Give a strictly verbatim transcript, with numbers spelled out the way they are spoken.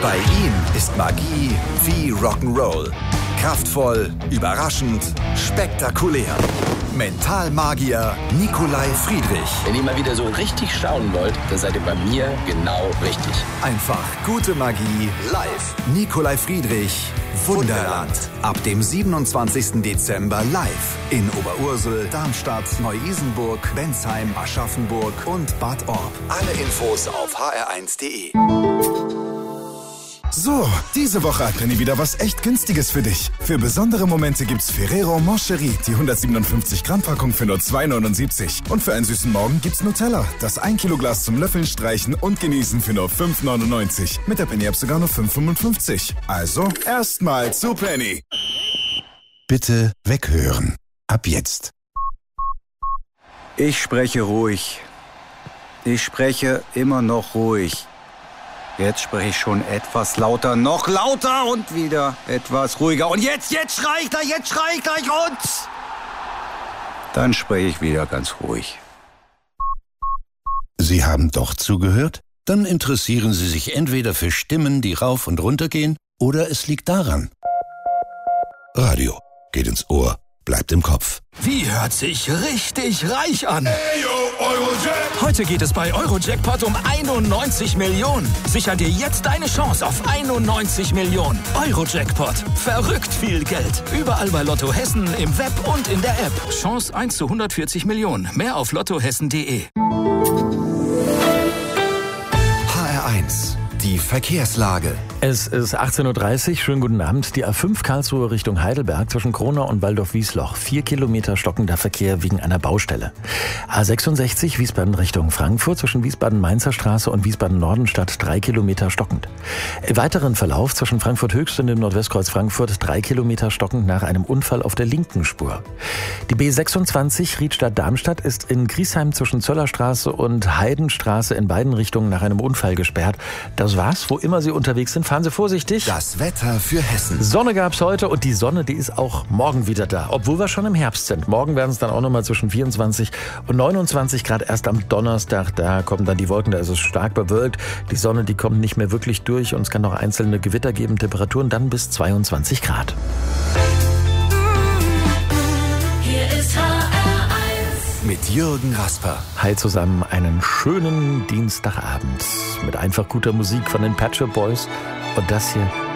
Bei ihm ist Magie wie Rock'n'Roll. Kraftvoll, überraschend, spektakulär. Mentalmagier Nikolai Friedrich. Wenn ihr mal wieder so richtig schauen wollt, dann seid ihr bei mir genau richtig. Einfach gute Magie live. Nikolai Friedrich, Wunderland. Ab dem siebenundzwanzigsten Dezember live in Oberursel, Darmstadt, Neu-Isenburg, Bensheim, Aschaffenburg und Bad Orb. Alle Infos auf h r eins punkt d e. So, diese Woche hat Penny wieder was echt Günstiges für dich. Für besondere Momente gibt's Ferrero Moncherie, die hundertsiebenundfünfzig Gramm Packung für nur zwei neunundsiebzig. Und für einen süßen Morgen gibt's Nutella, das ein Kilo Glas zum Löffeln, Streichen und Genießen für nur fünf neunundneunzig. Mit der Penny-App sogar nur fünf fünfundfünfzig. Also, erstmal zu Penny. Bitte weghören. Ab jetzt. Ich spreche ruhig. Ich spreche immer noch ruhig. Jetzt spreche ich schon etwas lauter, noch lauter und wieder etwas ruhiger. Und jetzt, jetzt schrei ich gleich, jetzt schrei ich gleich und... Dann spreche ich wieder ganz ruhig. Sie haben doch zugehört? Dann interessieren Sie sich entweder für Stimmen, die rauf und runter gehen, oder es liegt daran. Radio geht ins Ohr, bleibt im Kopf. Wie hört sich richtig reich an? Hey, yo, Eurojack. Heute geht es bei Eurojackpot um einundneunzig Millionen. Sicher dir jetzt deine Chance auf einundneunzig Millionen. Eurojackpot. Verrückt viel Geld. Überall bei Lotto Hessen, im Web und in der App. Chance eins zu hundertvierzig Millionen. Mehr auf lottohessen punkt de. H R eins. Die Verkehrslage. Es ist achtzehn Uhr dreißig, schönen guten Abend. Die A fünf Karlsruhe Richtung Heidelberg zwischen Kronau und Waldorf-Wiesloch. Vier Kilometer stockender Verkehr wegen einer Baustelle. A sechsundsechzig Wiesbaden Richtung Frankfurt zwischen Wiesbaden-Mainzer Straße und Wiesbaden-Nordenstadt. Drei Kilometer stockend. Im weiteren Verlauf zwischen Frankfurt-Höchst und dem Nordwestkreuz Frankfurt. Drei Kilometer stockend nach einem Unfall auf der linken Spur. Die B sechsundzwanzig Riedstadt-Darmstadt ist in Griesheim zwischen Zöllerstraße und Heidenstraße in beiden Richtungen nach einem Unfall gesperrt. Das war's. Wo immer Sie unterwegs sind, fahren Sie vorsichtig. Das Wetter für Hessen. Sonne gab's heute und die Sonne, die ist auch morgen wieder da, obwohl wir schon im Herbst sind. Morgen werden es dann auch nochmal zwischen vierundzwanzig und neunundzwanzig Grad erst am Donnerstag. Da kommen dann die Wolken, da ist es stark bewölkt. Die Sonne, die kommt nicht mehr wirklich durch und es kann noch einzelne Gewitter geben. Temperaturen dann bis zweiundzwanzig Grad. Hier ist H R eins. Mit Jürgen Rasper. Hi zusammen, einen schönen Dienstagabend mit einfach guter Musik von den Pet Shop Boys und das hier